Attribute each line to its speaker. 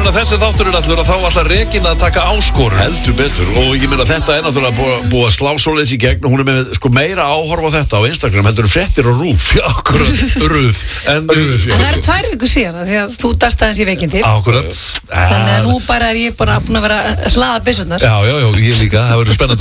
Speaker 1: áður en að þessi þáttur allur að þá ætla Regína að taka áskorun. Heldur betur. Og ég meina þetta náttúrulega búið að slá svoleiðis í gegn og hún með sko meira áhorf á þetta á Instagram heldur fréttir og RÚV. Akkurat, RÚV. En
Speaker 2: það 2 vikur síðan því að þú dast aðeins í veikindi.
Speaker 1: Akkurat.
Speaker 2: Þannig að nú bara ég búin að vera að hlaða byssurnar.
Speaker 1: Já, ég líka. Það verður spennandi